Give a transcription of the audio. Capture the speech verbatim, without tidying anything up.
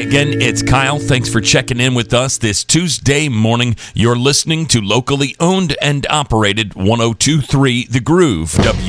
again, it's Kyle. Thanks for checking in with us this Tuesday morning. You're listening to locally owned and operated one oh two point three The Groove. W